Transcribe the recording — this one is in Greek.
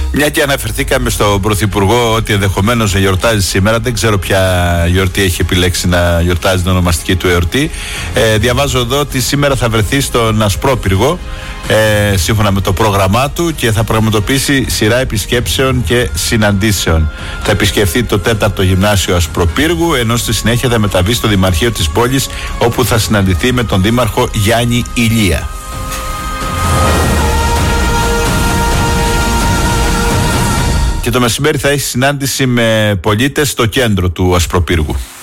Μια και αναφερθήκαμε στον Πρωθυπουργό ότι ενδεχομένως γιορτάζει σήμερα, δεν ξέρω ποια γιορτή έχει επιλέξει να γιορτάζει την ονομαστική του εορτή. Διαβάζω εδώ ότι σήμερα θα βρεθεί στον Ασπρόπυργο, σύμφωνα με το πρόγραμμά του, και θα πραγματοποιήσει σειρά επισκέψεων και συναντήσεων. Θα επισκεφθεί το 4ο Γυμνάσιο Ασπροπύργου, ενώ στη συνέχεια θα μεταβεί στο Δημαρχείο της πόλης, όπου θα συναντηθεί με τον Δήμαρχο Γιάννη Ηλία. Και το μεσημέρι θα έχει συνάντηση με πολίτες στο κέντρο του Ασπροπύργου.